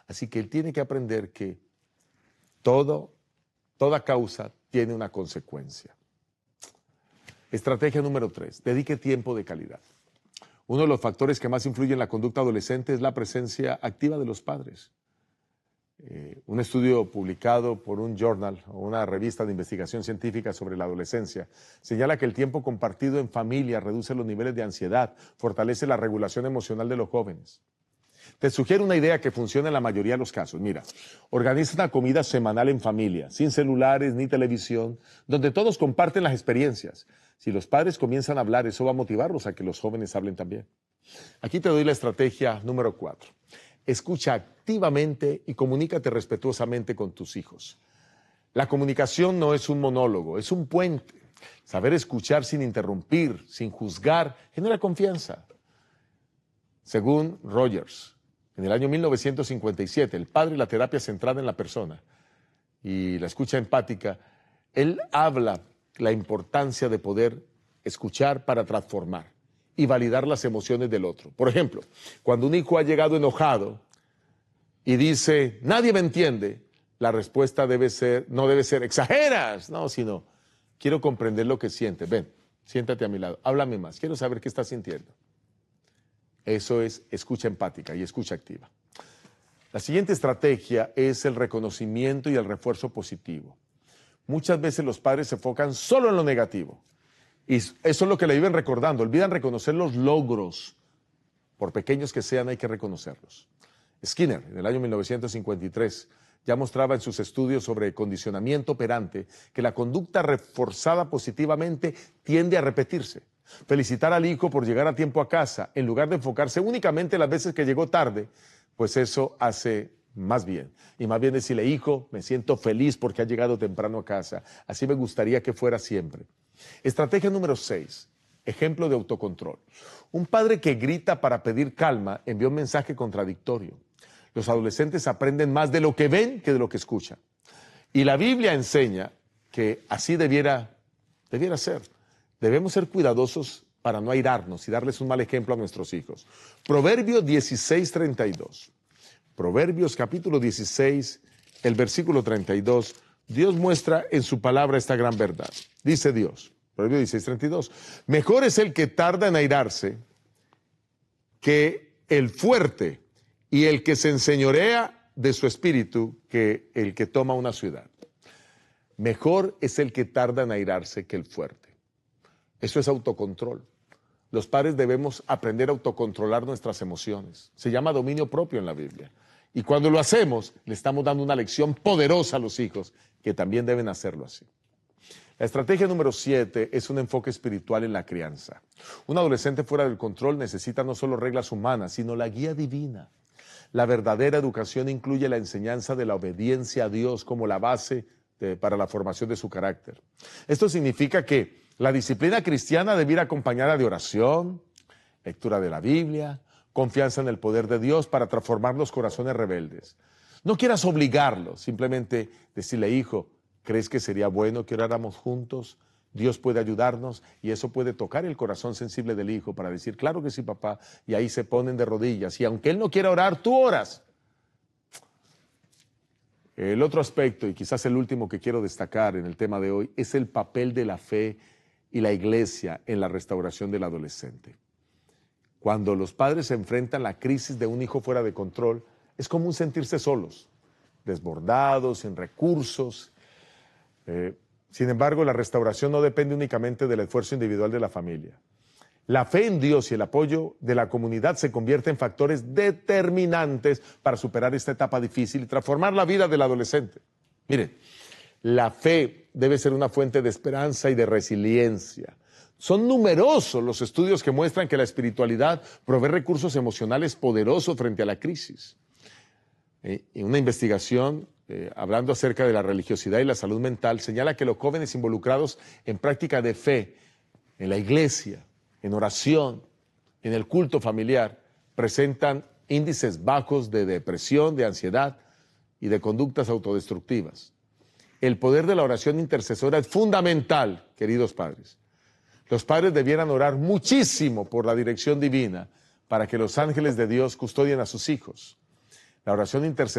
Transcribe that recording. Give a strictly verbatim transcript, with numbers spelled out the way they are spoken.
Así que él tiene que aprender que todo, toda causa tiene una consecuencia. Estrategia número tres, dedique tiempo de calidad. Uno de los factores que más influye en la conducta adolescente es la presencia activa de los padres. Eh, un estudio publicado por un journal o una revista de investigación científica sobre la adolescencia señala que el tiempo compartido en familia reduce los niveles de ansiedad, fortalece la regulación emocional de los jóvenes. Te sugiero una idea que funciona en la mayoría de los casos. Mira, organiza una comida semanal en familia, sin celulares ni televisión, donde todos comparten las experiencias. Si los padres comienzan a hablar, eso va a motivarlos a que los jóvenes hablen también. Aquí te doy la estrategia número cuatro. Escucha activamente y comunícate respetuosamente con tus hijos. La comunicación no es un monólogo, es un puente. Saber escuchar sin interrumpir, sin juzgar, genera confianza. Según Rogers, en el año mil novecientos cincuenta y siete, el padre y la terapia centrada en la persona y la escucha empática, él habla la importancia de poder escuchar para transformar y validar las emociones del otro. Por ejemplo, cuando un hijo ha llegado enojado y dice, nadie me entiende, la respuesta debe ser, no debe ser, exageras, no, sino, quiero comprender lo que sientes. Ven, siéntate a mi lado, háblame más, quiero saber qué estás sintiendo. Eso es escucha empática y escucha activa. La siguiente estrategia es el reconocimiento y el refuerzo positivo. Muchas veces los padres se enfocan solo en lo negativo. Y eso es lo que le viven recordando. Olvidan reconocer los logros. Por pequeños que sean, hay que reconocerlos. Skinner, en el año mil novecientos cincuenta y tres, ya mostraba en sus estudios sobre condicionamiento operante que la conducta reforzada positivamente tiende a repetirse. Felicitar al hijo por llegar a tiempo a casa, en lugar de enfocarse únicamente en las veces que llegó tarde, pues eso hace más bien. Y más bien decirle, hijo, me siento feliz porque ha llegado temprano a casa. Así me gustaría que fuera siempre. Estrategia número seis, ejemplo de autocontrol. Un padre que grita para pedir calma envió un mensaje contradictorio. Los adolescentes aprenden más de lo que ven que de lo que escuchan. Y la Biblia enseña que así debiera, debiera ser. Debemos ser cuidadosos para no airarnos y darles un mal ejemplo a nuestros hijos. Proverbios dieciséis, treinta y dos. Proverbios capítulo dieciséis, el versículo treinta y dos. Dios muestra en su palabra esta gran verdad. Dice Dios, Proverbios dieciséis, treinta y dos. Mejor es el que tarda en airarse que el fuerte y el que se enseñorea de su espíritu que el que toma una ciudad. Mejor es el que tarda en airarse que el fuerte. Eso es autocontrol. Los padres debemos aprender a autocontrolar nuestras emociones. Se llama dominio propio en la Biblia. Y cuando lo hacemos, le estamos dando una lección poderosa a los hijos, que también deben hacerlo así. La estrategia número siete es un enfoque espiritual en la crianza. Un adolescente fuera del control necesita no solo reglas humanas, sino la guía divina. La verdadera educación incluye la enseñanza de la obediencia a Dios como la base de, para la formación de su carácter. Esto significa que la disciplina cristiana debe ir acompañada de oración, lectura de la Biblia, confianza en el poder de Dios para transformar los corazones rebeldes. No quieras obligarlos, simplemente decirle, hijo, ¿crees que sería bueno que oráramos juntos? Dios puede ayudarnos y eso puede tocar el corazón sensible del hijo para decir, claro que sí, papá, y ahí se ponen de rodillas. Y aunque él no quiera orar, tú oras. El otro aspecto, y quizás el último que quiero destacar en el tema de hoy, es el papel de la fe y la iglesia en la restauración del adolescente. Cuando los padres se enfrentan a la crisis de un hijo fuera de control, es común sentirse solos, desbordados, sin recursos. Eh, sin embargo, la restauración no depende únicamente del esfuerzo individual de la familia. La fe en Dios y el apoyo de la comunidad se convierten en factores determinantes para superar esta etapa difícil y transformar la vida del adolescente. Miren, la fe debe ser una fuente de esperanza y de resiliencia. Son numerosos los estudios que muestran que la espiritualidad provee recursos emocionales poderosos frente a la crisis. Eh, en una investigación, eh, hablando acerca de la religiosidad y la salud mental, señala que los jóvenes involucrados en práctica de fe, en la iglesia, en oración, en el culto familiar, presentan índices bajos de depresión, de ansiedad y de conductas autodestructivas. El poder de la oración intercesora es fundamental, queridos padres. Los padres debieran orar muchísimo por la dirección divina para que los ángeles de Dios custodien a sus hijos. La oración intercesora